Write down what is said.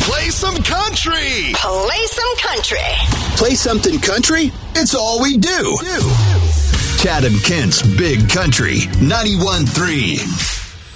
Play some country. Play some country. Play something country? It's all we do. Chad and Kent's Big Country 91.3.